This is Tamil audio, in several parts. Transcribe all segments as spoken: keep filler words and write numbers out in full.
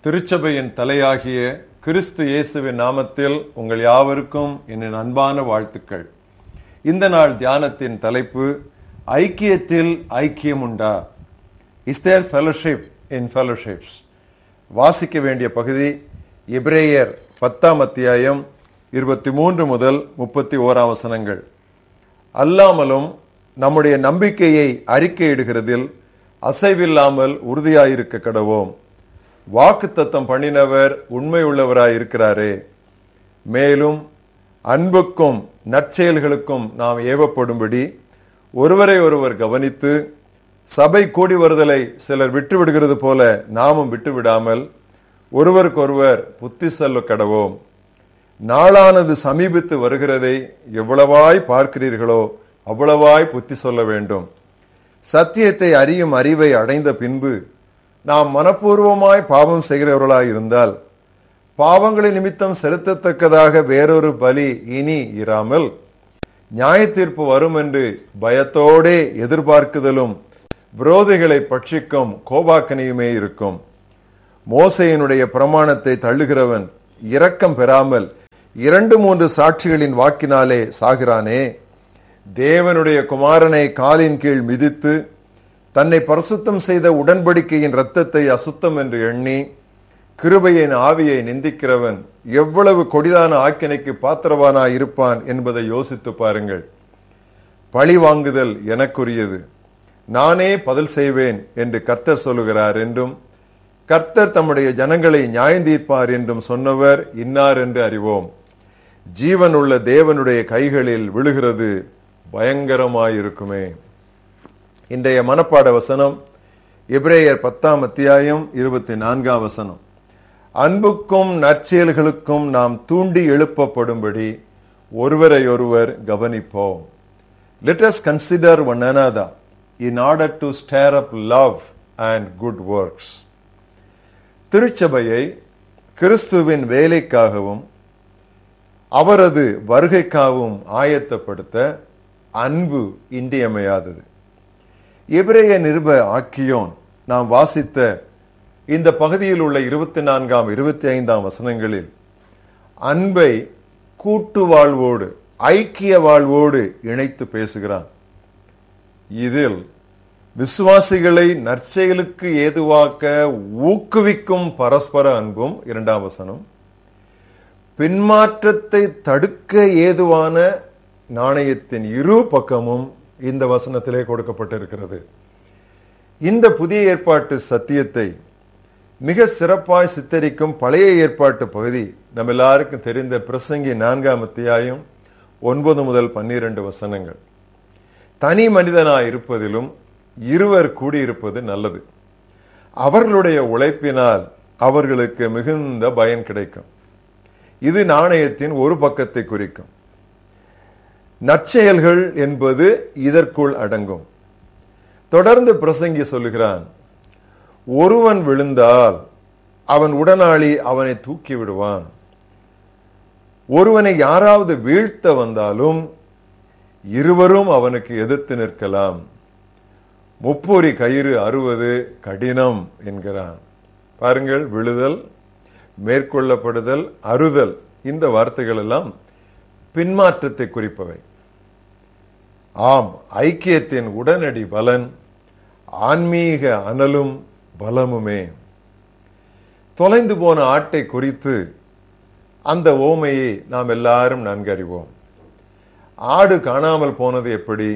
திருச்சபையின் தலையாகிய கிறிஸ்து இயேசுவின் நாமத்தில் உங்கள் யாவருக்கும் என் அன்பான வாழ்த்துக்கள். இந்த நாள் தியானத்தின் தலைப்பு, ஐக்கியத்தில் ஐக்கியம் உண்டா? Is there fellowship in fellowships? வாசிக்க வேண்டிய பகுதி எபிரேயர் பத்தாம் அத்தியாயம் இருபத்தி மூன்று முதல் முப்பத்தி ஓராம் வசனங்கள். அல்லாமலும் நம்முடைய நம்பிக்கையை அறிக்கையிடுகிறதில் அசைவில்லாமல் உறுதியாயிருக்க கடவோம். வாக்குத்தத்தம் பண்ணினவர் உண்மையுள்ளவராயிருக்கிறாரே. மேலும் அன்புக்கும் நற்செயல்களுக்கும் நாம் ஏவப்படும்படி ஒருவரை ஒருவர் கவனித்து, சபை கூடி வருதலை சிலர் விட்டுவிடுகிறது போல நாமும் விட்டுவிடாமல் ஒருவருக்கொருவர் புத்தி சொல்ல கடவோம். நாளானது சமீபித்து வருகிறதை எவ்வளவாய் பார்க்கிறீர்களோ அவ்வளவாய் புத்தி சொல்ல வேண்டும். சத்தியத்தை அறியும் அறிவை அடைந்த பின்பு நாம் மனப்பூர்வமாய் பாவம் செய்கிறவர்களாய் இருந்தால், பாவங்களின் நிமித்தம் செலுத்தத்தக்கதாக வேறொரு பலி இனி இராமல் நியாய தீர்ப்பு வரும் என்று பயத்தோடே எதிர்பார்க்குதலும் விரோதிகளை பட்சிக்கும் கோபாக்கனியுமே இருக்கும். மோசேயினுடைய பிரமாணத்தை தள்ளுகிறவன் இரக்கம் பெறாமல் இரண்டு மூன்று சாட்சிகளின் வாக்கினாலே சாகிறானே. தேவனுடைய குமாரனை காலின் கீழ் மிதித்து தன்னை பரிசுத்தம் செய்த உடன்படிக்கையின் இரத்தத்தை அசுத்தம் என்று எண்ணி கிருபையின் ஆவியை நிந்திக்கிறவன் எவ்வளவு கொடிதான ஆக்கினைக்கு பாத்திரவானாய் இருப்பான் என்பதை யோசித்து பாருங்கள். பழி வாங்குதல் எனக்குரியது, நானே பதில் செய்வேன் என்று கர்த்தர் சொல்லுகிறார் என்றும், கர்த்தர் தம்முடைய ஜனங்களை நியாயந்தீர்ப்பார் என்றும் சொன்னவர் இன்னார் என்று அறிவோம். ஜீவன் உள்ள தேவனுடைய கைகளில் விழுகிறது பயங்கரமாயிருக்குமே. இன்றைய மனப்பாட வசனம் எபிரேயர் பத்தாம் அத்தியாயம் இருபத்தி நான்காம் வசனம். அன்புக்கும் நற்செயல்களுக்கும் நாம் தூண்டி எழுப்பப்படும்படி ஒருவரை ஒருவர் கவனிப்போம். Let us consider one another in order to stir up love and good works. திருச்சபையை கிறிஸ்துவின் வேலைக்காகவும் அவரது வருகைக்காகவும் ஆயத்தப்படுத்த அன்பு இன்றியமையாதது. எபிரேய நிருப ஆக்கியோன் நாம் வாசித்த இந்த பகுதியில் உள்ள இருபத்தி நான்காம் இருபத்தி ஐந்தாம் வசனங்களில் அன்பை கூட்டு வாழ்வோடு, ஐக்கிய வாழ்வோடு இணைத்து பேசுகிறான். இதில் விசுவாசிகளை நற்செயலுக்கு ஏதுவாக்க ஊக்குவிக்கும் பரஸ்பர அன்பும் இரண்டாம் வசனம், பின்மாற்றத்தை தடுக்க ஏதுவான நாணயத்தின் இரு பக்கமும் இந்த வசனத்திலே கொடுக்கப்பட்டிருக்கிறது. இந்த புதிய ஏற்பாட்டு சத்தியத்தை மிக சிறப்பாய் சித்தரிக்கும் பழைய ஏற்பாட்டு பகுதி நம்ம எல்லாருக்கும் தெரிந்த பிரசங்கி நான்காம் அத்தியாயம் ஒன்பது முதல் பன்னிரண்டு வசனங்கள். தனி மனிதனாய் இருப்பதிலும் இருவர் கூடியிருப்பது நல்லது. அவர்களுடைய உழைப்பினால் அவர்களுக்கு மிகுந்த பயன் கிடைக்கும். இது நாணயத்தின் ஒரு பக்கத்தை குறிக்கும். நற்செயல்கள் என்பது இதற்குள் அடங்கும். தொடர்ந்து பிரசங்கி சொல்லுகிறான், ஒருவன் விழுந்தால் அவன் உடனாளி அவனை தூக்கி விடுவான். ஒருவனை யாராவது வீழ்த்த வந்தாலும் இருவரும் அவனுக்கு எதிர்த்து நிற்கலாம். முப்பொறி கயிறு அறுவது கடினம் என்கிறான். பாருங்கள், விழுதல், மேற்கொள்ளப்படுதல், அறுதல், இந்த வார்த்தைகள் எல்லாம் பின்மாற்றத்தை குறிப்பவை. ஆம், ஐக்கியத்தின் உடனடி பலன் ஆன்மீக அனலும் பலமுமே. தொலைந்து போன ஆட்டை குறித்து அந்த ஓமையை நாம் எல்லாரும் நன்கு அறிவோம். ஆடு காணாமல் போனது எப்படி?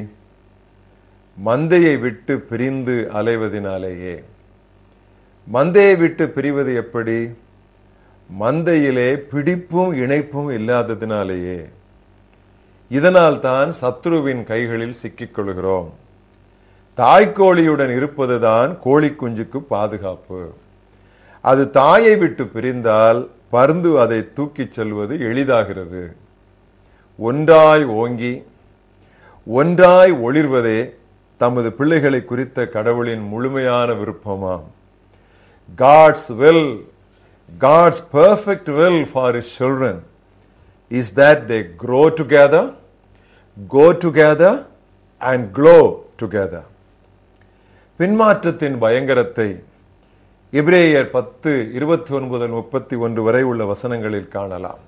மந்தையை விட்டு பிரிந்து அலைவதினாலேயே. மந்தையை விட்டு பிரிவது எப்படி? மந்தையிலே பிடிப்பும் இணைப்பும் இல்லாததினாலேயே. இதனால் தான் சத்ருவின் கைகளில் சிக்கிக் கொள்கிறோம். தாய்க்கோழியுடன் இருப்பதுதான் கோழி குஞ்சுக்கு பாதுகாப்பு. அது தாயை விட்டு பிரிந்தால் பருந்து அதை தூக்கிச் செல்வது எளிதாகிறது. ஒன்றாய் ஓங்கி ஒன்றாய் ஒளிர்வதே தமது பிள்ளைகளை குறித்த கடவுளின் முழுமையான விருப்பமாம். God's will, God's perfect will for his children is that they grow together, go together and glow together. பின்மாற்றத்தின் பயங்கரத்தை எபிரேயர் பத்து இருபத்தி ஒன்பது முப்பத்தி ஒன்று வரை உள்ள வசனங்களில் காணலாம்.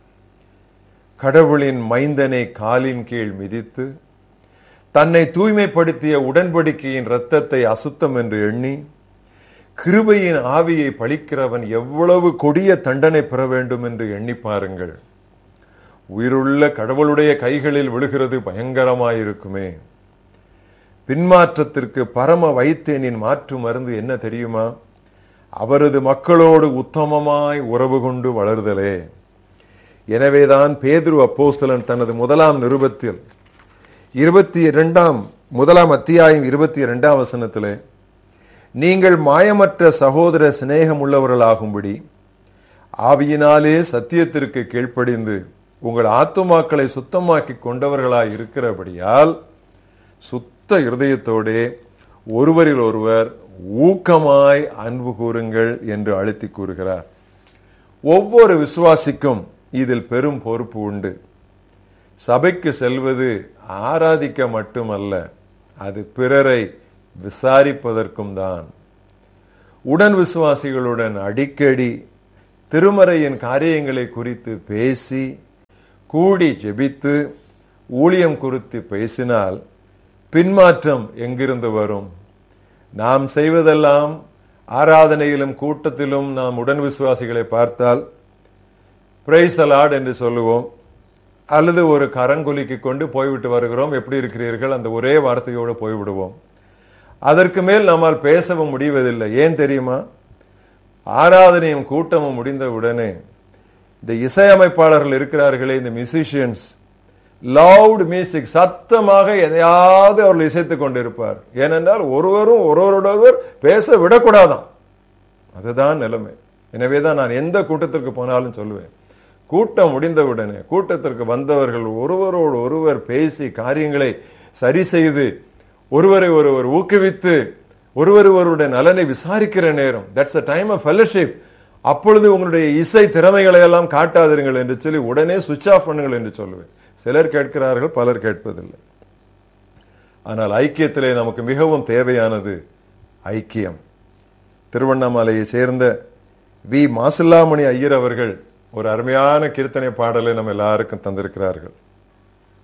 கடவுளின் மைந்தனை காலின் கீழ் மிதித்து தன்னை தூய்மைப்படுத்திய உடன்படிக்கையின் இரத்தத்தை அசுத்தம் என்று எண்ணி கிருபையின் ஆவியை பழிக்கிறவன் எவ்வளவு கொடிய தண்டனை பெற வேண்டும் என்று எண்ணி பாருங்கள். உயிருள்ள கடவுளுடைய கைகளில் விழுகிறது பயங்கரமாயிருக்குமே. பின்மாற்றத்திற்கு பரம வைத்தியனின் மாற்று மருந்து என்ன தெரியுமா? அவரது மக்களோடு உத்தமமாய் உறவு கொண்டு வளர்தலே. எனவேதான் பேதுரு அப்போஸ்தலன் தனது முதலாம் நிருபத்தில் இருபத்தி இரண்டாம் முதலாம் அத்தியாயம் இருபத்தி இரண்டாம் வசனத்திலே, நீங்கள் மாயமற்ற சகோதர சிநேகம் உள்ளவர்களாகும்படி ஆவியினாலே சத்தியத்திற்கு கீழ்ப்படிந்து உங்கள் ஆத்துமாக்களை சுத்தமாக்கி கொண்டவர்களாய் இருக்கிறபடியால் சுத்த இருதயத்தோடே ஒருவரில் ஒருவர் ஊக்கமாய் அன்பு கூறுங்கள் என்று அழுத்தி கூறுகிறார். ஒவ்வொரு விசுவாசிக்கும் இதில் பெரும் பொறுப்பு உண்டு. சபைக்கு செல்வது ஆராதிக்க மட்டுமல்ல, அது பிறரை விசாரிப்பதற்கும் தான். உடன் விசுவாசிகளுடன் அடிக்கடி திருமறையின் காரியங்களை குறித்து பேசி கூடி ஜெபித்து ஊழியம் குறித்து பேசினால் பின்மாற்றம் எங்கிருந்து வரும்? நாம் செய்வதெல்லாம் ஆராதனையிலும் கூட்டத்திலும் நாம் உடன் விசுவாசிகளை பார்த்தால் பிரைஸ் தி லார்ட் என்று சொல்லுவோம், அல்லது ஒரு கரங்குலுக்கி கொண்டு போய்விட்டு வருகிறோம், எப்படி இருக்கிறீர்கள், அந்த ஒரே வார்த்தையோடு போய்விடுவோம். அதற்கு மேல் நம்மால் பேசவும் முடிவதில்லை. ஏன் தெரியுமா? ஆராதனையும் கூட்டமும் முடிந்த உடனே இந்த இசையமைப்பாளர்கள் இருக்கிறார்களே, இந்த மியூசிஷியன்ஸ், லவுட் மியூசிக், சத்தமாக எதையாவது அவர்கள் இசைத்துக் கொண்டிருப்பார். ஏனென்றால் ஒருவரும் ஒருவரோடொருவர் பேச விடக்கூடாதான். அதுதான் நிலைமை. எனவேதான் நான் எந்த கூட்டத்திற்கு போனாலும் சொல்லுவேன், கூட்டம் முடிந்தவுடனே கூட்டத்திற்கு வந்தவர்கள் ஒருவரோடு ஒருவர் பேசி காரியங்களை சரி செய்து ஒருவரை ஒருவர் ஊக்குவித்து ஒருவர் ஒருவருடைய நலனை விசாரிக்கிற நேரம், that's a time of fellowship. அப்பொழுது உங்களுடைய இசை திறமைகளை எல்லாம் காட்டாதீர்கள் என்று சொல்லி உடனே சுவிட்ச் ஆஃப் பண்ணுங்கள் என்று சொல்லுவேன். சிலர் கேட்கிறார்கள், பலர் கேட்பதில்லை. ஆனால் ஐக்கியத்திலே நமக்கு மிகவும் தேவையானது ஐக்கியம். திருவண்ணாமலையை சேர்ந்த வி மாசில்லாமணி ஐயர் அவர்கள் ஒரு அருமையான கீர்த்தனை பாடலை நம்ம எல்லாருக்கும் தந்திருக்கிறார்கள்.